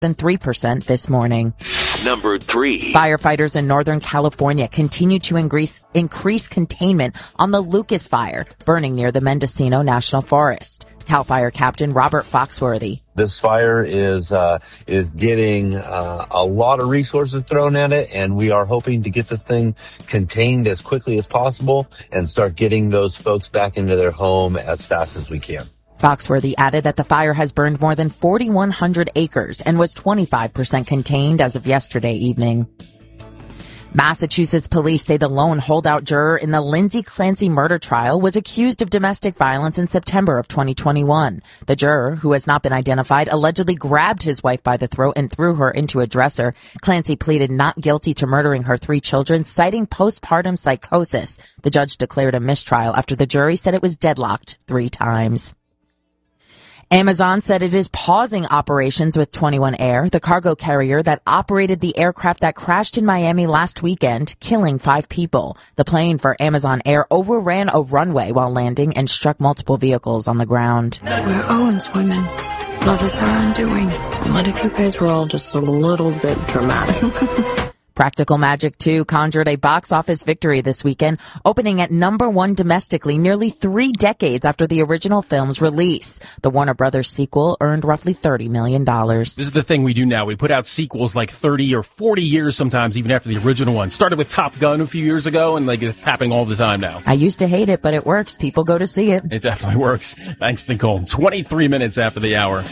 than 3% this morning. Number 3. Firefighters in Northern California continue to increase containment on the Lucas Fire, burning near the Mendocino National Forest. CAL FIRE Captain Robert Foxworthy. This fire is getting a lot of resources thrown at it, and we are hoping to get this thing contained as quickly as possible and start getting those folks back into their home as fast as we can. Foxworthy added that the fire has burned more than 4,100 acres and was 25% contained as of yesterday evening. Massachusetts police say the lone holdout juror in the Lindsay Clancy murder trial was accused of domestic violence in September of 2021. The juror, who has not been identified, allegedly grabbed his wife by the throat and threw her into a dresser. Clancy pleaded not guilty to murdering her 3 children, citing postpartum psychosis. The judge declared a mistrial after the jury said it was deadlocked 3 times. Amazon said it is pausing operations with 21 Air, the cargo carrier that operated the aircraft that crashed in Miami last weekend, killing 5 people. The plane for Amazon Air overran a runway while landing and struck multiple vehicles on the ground. We're Owen's women. Love is our undoing. What if you guys were all just a little bit dramatic? Practical Magic 2 conjured a box office victory this weekend, opening at number 1 domestically nearly 3 decades after the original film's release. The Warner Brothers sequel earned roughly $30 million. This is the thing we do now. We put out sequels like 30 or 40 years sometimes, even after the original one. Started with Top Gun a few years ago, and it's happening all the time now. I used to hate it, but it works. People go to see it. It definitely works. Thanks, Nicole. 23 minutes after the hour.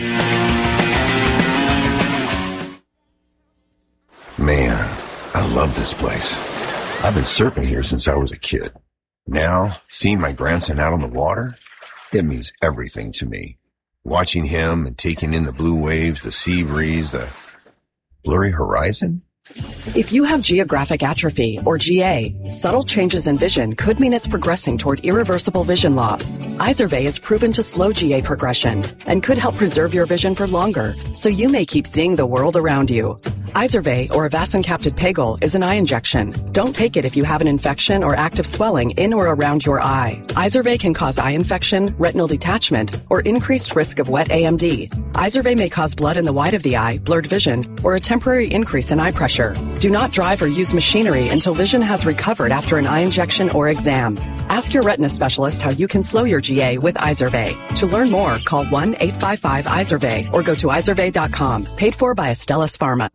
Man, I love this place. I've been surfing here since I was a kid. Now, seeing my grandson out on the water, it means everything to me. Watching him and taking in the blue waves, the sea breeze, the blurry horizon. If you have geographic atrophy, or GA, subtle changes in vision could mean it's progressing toward irreversible vision loss. Izervay is proven to slow GA progression and could help preserve your vision for longer, so you may keep seeing the world around you. Izervay, or avacincaptad pegol, is an eye injection. Don't take it if you have an infection or active swelling in or around your eye. Izervay can cause eye infection, retinal detachment, or increased risk of wet AMD. Izervay may cause blood in the white of the eye, blurred vision, or a temporary increase in eye pressure. Do not drive or use machinery until vision has recovered after an eye injection or exam. Ask your retina specialist how you can slow your GA with Izervay. To learn more, call 1-855-IZERVAY or go to izervay.com. Paid for by Astellas Pharma.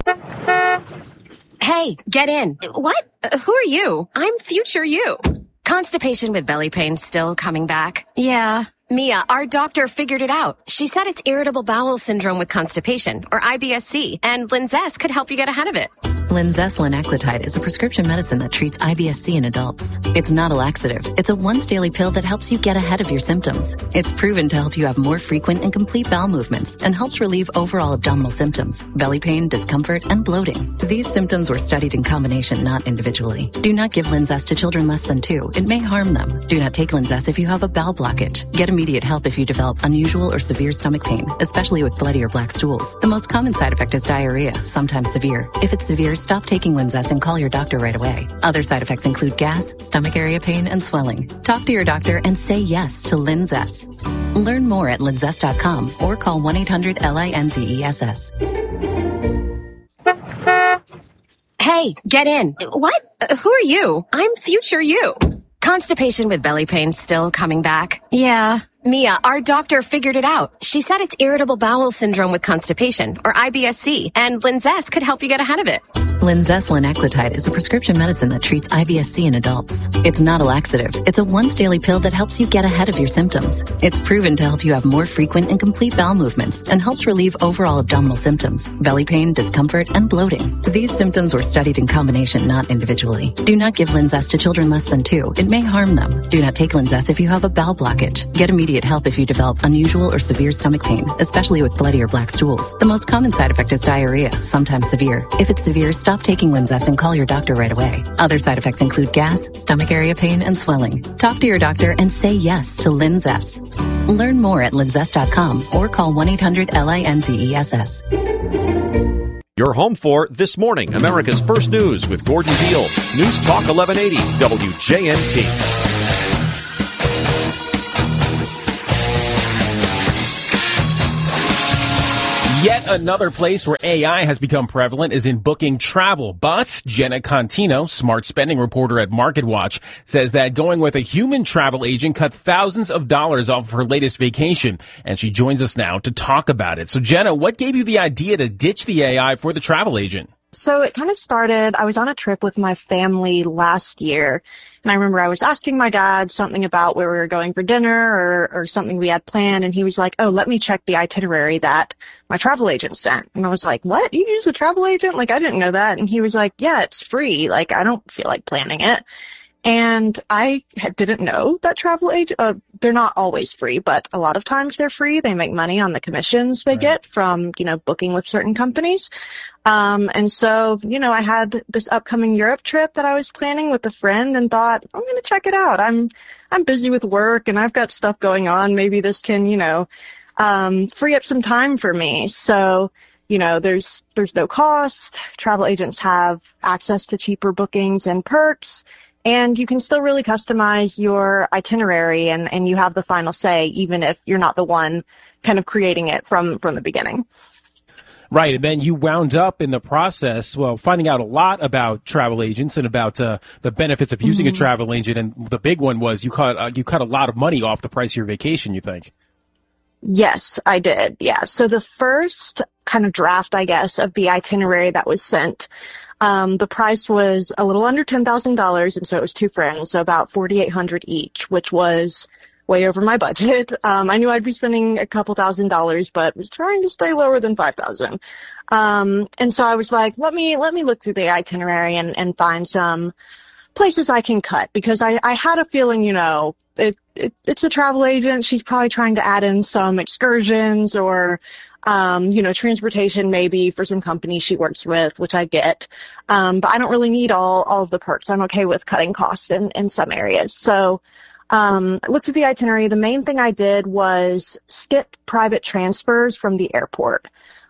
Hey, get in. What? Who are you? I'm future you. Constipation with belly pain still coming back? Yeah. Mia, our doctor figured it out. She said it's irritable bowel syndrome with constipation, or IBS-C, and Linzess could help you get ahead of it. Linzess linaclotide is a prescription medicine that treats IBS-C in adults. It's not a laxative. It's a once-daily pill that helps you get ahead of your symptoms. It's proven to help you have more frequent and complete bowel movements and helps relieve overall abdominal symptoms, belly pain, discomfort, and bloating. These symptoms were studied in combination, not individually. Do not give Linzess to children less than 2. It may harm them. Do not take Linzess if you have a bowel blockage. Get immediate help if you develop unusual or severe stomach pain, especially with bloody or black stools. The most common side effect is diarrhea, sometimes severe. If it's severe, stop taking Linzess and call your doctor right away. Other side effects include gas, stomach area pain, and swelling. Talk to your doctor and say yes to Linzess. Learn more at linzess.com or call 1-800-LINZESS. Hey, get in. What? Who are you? I'm future you. Constipation with belly pain still coming back? Yeah. Mia, our doctor figured it out. She said it's irritable bowel syndrome with constipation, or IBS-C, and Linzess could help you get ahead of it. Linzess linaclotide is a prescription medicine that treats IBS-C in adults. It's not a laxative. It's a once-daily pill that helps you get ahead of your symptoms. It's proven to help you have more frequent and complete bowel movements and helps relieve overall abdominal symptoms, belly pain, discomfort, and bloating. These symptoms were studied in combination, not individually. Do not give Linzess to children less than 2. It may harm them. Do not take Linzess if you have a bowel blockage. Get immediate help if you develop unusual or severe stomach pain, especially with bloody or black stools. The most common side effect is diarrhea, sometimes severe. If it's severe, stop taking Linzess and call your doctor right away. Other side effects include gas, stomach area pain, and swelling. Talk to your doctor and say yes to Linzess. Learn more at linzess.com or call 1-800-LINZESS. You're home for This Morning, America's First News with Gordon Deal. News Talk 1180 WJNT. Yet another place where AI has become prevalent is in booking travel. But Jenna Contino, smart spending reporter at MarketWatch, says that going with a human travel agent cut thousands of dollars off of her latest vacation. And she joins us now to talk about it. So Jenna, what gave you the idea to ditch the AI for the travel agent? So it kind of started, I was on a trip with my family last year, and I remember I was asking my dad something about where we were going for dinner or something we had planned, and he was like, oh, let me check the itinerary that my travel agent sent. And I was like, what? You use a travel agent? Like, I didn't know that. And he was like, yeah, it's free. Like, I don't feel like planning it. And I didn't know that travel agent, they're not always free, but a lot of times they're free. They make money on the commissions they get from, booking with certain companies. And so, I had this upcoming Europe trip that I was planning with a friend and thought, I'm going to check it out. I'm busy with work and I've got stuff going on. Maybe this can, free up some time for me. So, there's no cost. Travel agents have access to cheaper bookings and perks. And you can still really customize your itinerary and you have the final say, even if you're not the one kind of creating it from the beginning. Right. And then you wound up in the process, finding out a lot about travel agents and about the benefits of using a travel agent. And the big one was you cut a lot of money off the price of your vacation, you think? Yes, I did. Yeah. So the first kind of draft, I guess, of the itinerary that was sent, the price was a little under $10,000, and so it was two friends, so about $4,800 each, which was way over my budget. I knew I'd be spending a couple $1,000s, but was trying to stay lower than $5,000. And so I was like, let me look through the itinerary and find some places I can cut, because I had a feeling, it's a travel agent. She's probably trying to add in some excursions or transportation maybe for some companies she works with, which I get. But I don't really need all of the perks. I'm okay with cutting costs in some areas. So, I looked at the itinerary. The main thing I did was skip private transfers from the airport.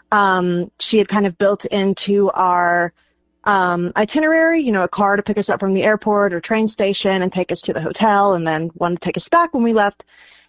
She had kind of built into our itinerary, a car to pick us up from the airport or train station and take us to the hotel, and then one to take us back when we left.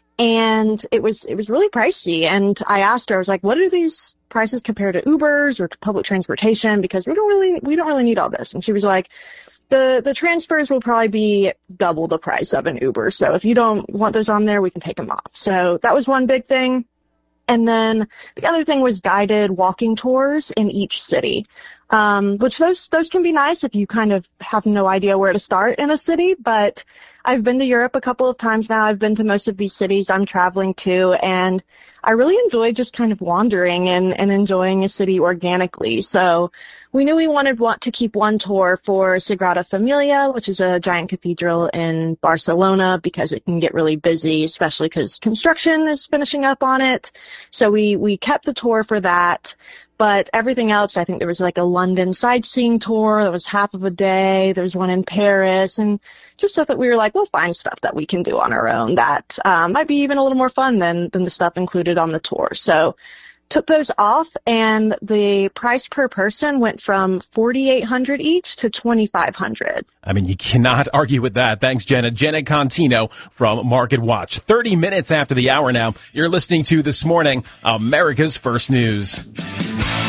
And it was really pricey. And I asked her, I was like, what do these prices compare to Ubers or to public transportation? Because we don't really need all this. And she was like, the transfers will probably be double the price of an Uber. So if you don't want those on there, we can take them off. So that was one big thing. And then the other thing was guided walking tours in each city, which those can be nice if you kind of have no idea where to start in a city. But I've been to Europe a couple of times now. I've been to most of these cities I'm traveling to, and I really enjoy just kind of wandering and enjoying a city organically. So we knew we want to keep one tour for Sagrada Familia, which is a giant cathedral in Barcelona, because it can get really busy, especially because construction is finishing up on it. So we kept the tour for that. But everything else, I think there was like a London sightseeing tour that was half of a day. There was one in Paris, and just stuff that we were like, we'll find stuff that we can do on our own that might be even a little more fun than the stuff included on the tour. So took those off, and the price per person went from $4,800 each to $2,500. I mean, you cannot argue with that. Thanks, Jenna. Jenna Contino from MarketWatch. 30 minutes after the hour now, you're listening to This Morning, America's First News.